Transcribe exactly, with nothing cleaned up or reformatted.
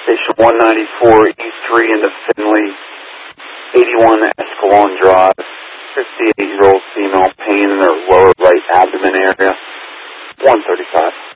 Station one ninety-four, E three into Finley, eighty-one Escalon Drive, fifty-eight-year-old female, pain in her lower right abdomen area, one thirty-five.